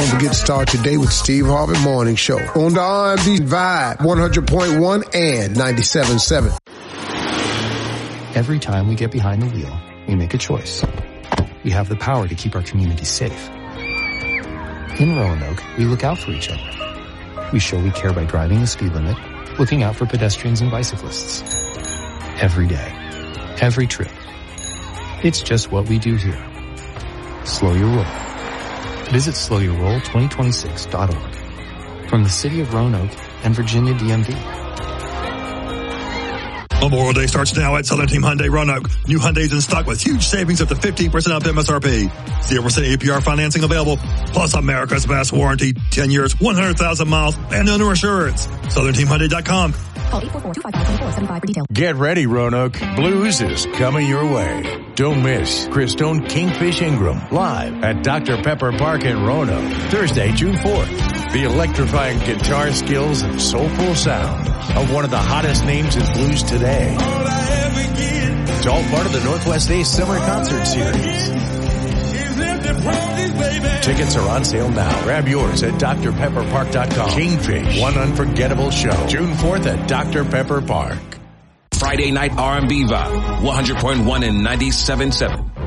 Don't forget to start your day with Steve Harvey Morning Show on the R&B Vibe 100.1 and 97.7. Every time we get behind the wheel, we make a choice. We have the power to keep our community safe. In Roanoke, we look out for each other. We show we care by driving the speed limit, looking out for pedestrians and bicyclists. Every day, every trip. It's just what we do here. Slow your roll. Visit slowyourroll2026.org. From the city of Roanoke and Virginia DMV. Memorial Day starts now at Southern Team Hyundai Roanoke. New Hyundais in stock with huge savings up to 15% off MSRP. 0% APR financing available, plus America's best warranty, 10 years, 100,000 miles, and no new assurance. SouthernTeamHyundai.com. Call 844-255-2475 for details. Get ready, Roanoke. Blues is coming your way. Don't miss Christone Kingfish Ingram live at Dr. Pepper Park in Roanoke, Thursday, June 4th. The electrifying guitar skills and soulful sound of one of the hottest names in blues today. It's all part of the Northwest Ace Summer Concert Series. Tickets are on sale now. Grab yours at drpepperpark.com. Kingfish, one unforgettable show. June 4th at Dr. Pepper Park. Friday night R&B Vibe, 100.1 and 97.7.